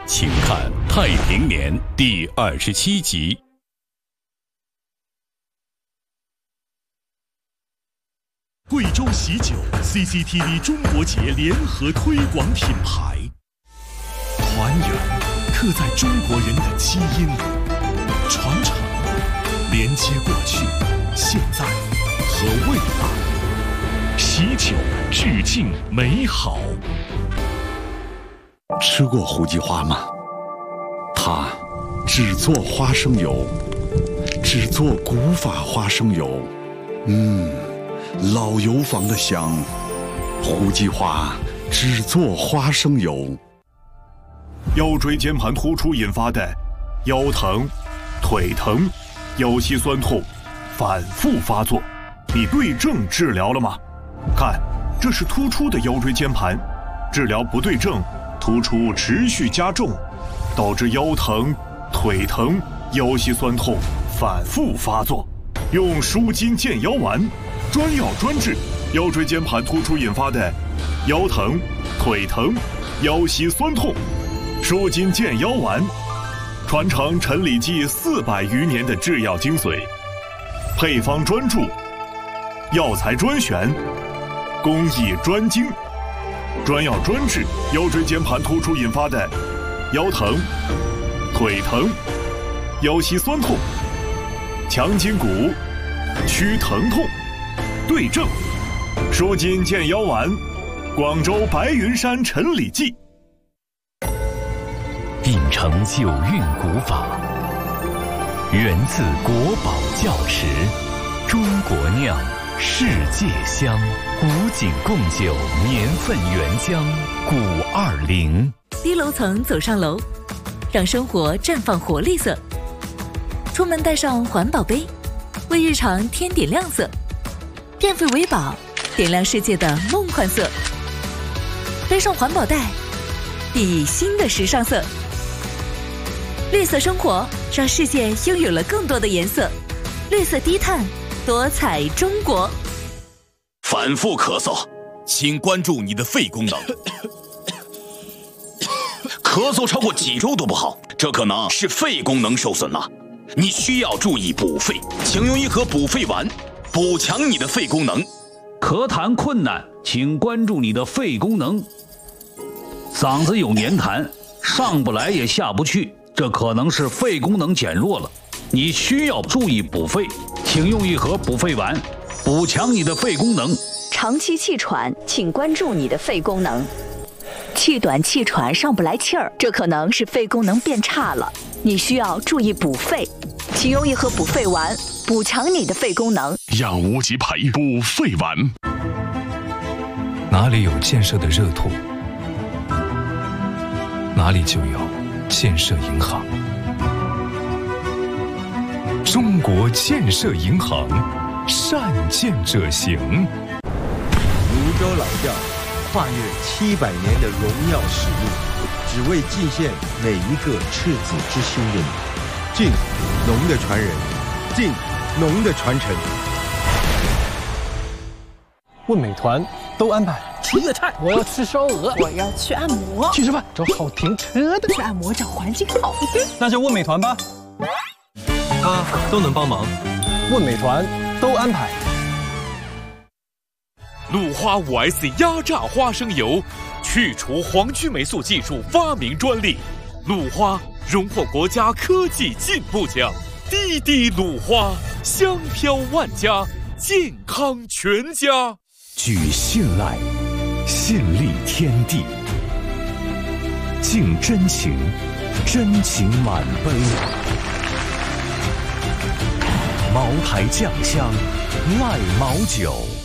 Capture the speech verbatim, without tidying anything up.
请看《太平年》第二十七集。 贵州喜酒 C C T V 中国节联合推广品牌，团圆刻在中国人的基因里，传承连接过去、现在和未来。喜酒致敬美好。 吃过胡记花吗？它只做花生油，只做古法花生油。嗯。老油坊的香，胡记花只做花生油。 腰椎间盘突出引发的腰疼、腿疼、腰膝酸痛反复发作，你对症治疗了吗？看，这是突出的腰椎间盘，治疗不对症，突出持续加重，导致腰疼、腿疼、腰膝酸痛反复发作。用舒筋健腰丸，专药专治腰椎间盘突出引发的腰疼、腿疼、腰膝酸痛。舒筋健腰丸，传承陈李济四百余年的制药精髓，配方专注，药材专选，工艺专精，专药专治腰椎间盘突出引发的腰疼、腿疼、腰膝酸痛，强筋骨，祛疼痛。对症，舒筋健腰丸，广州白云山陈李济。 秉承九韵古法，源自国宝窖池，中国酿，世界香，古井贡酒年份原浆，古二零。 低楼层走上楼，让生活绽放活力色。出门带上环保杯，为日常添点亮色。电费为宝，点亮世界的梦幻色。背上环保袋，熠熠新的时尚色。绿色生活，让世界拥有了更多的颜色。绿色低碳，多彩中国。 反复咳嗽，请关注你的肺功能。咳嗽超过几周都不好，这可能是肺功能受损了。你需要注意补肺，请用一盒补肺丸。补强你的肺功能。 咳痰困难，请关注你的肺功能。嗓子有黏痰，上不来也下不去，这可能是肺功能减弱了。你需要注意补肺，请用一盒补肺丸，补强你的肺功能。 长期气喘，请关注你的肺功能。气短气喘上不来气儿，这可能是肺功能变差了。你需要注意补肺，请用一盒补肺丸。补强你的肺功能， 养无极培补肺丸。 哪里有建设的热土，哪里就有建设银行。中国建设银行，善建者行。 泸州老窖跨越七百年的荣耀史路，只为祭献每一个赤子之心的你。敬农的传人，敬农的传承。 问美团都安排吃粤菜， 我要吃烧鹅， 我要去按摩， 去吃饭，找好停车的， 去按摩找环境好一点， 那就问美团吧，他都能帮忙。问美团都安排。 鲁花 五 S 压榨花生油，去除黄曲霉素技术发明专利，鲁花荣获国家科技进步奖。滴滴鲁花，香飘万家，健康全家。 举信赖，信立天地。敬真情，真情满杯。茅台酱香，赖茅酒。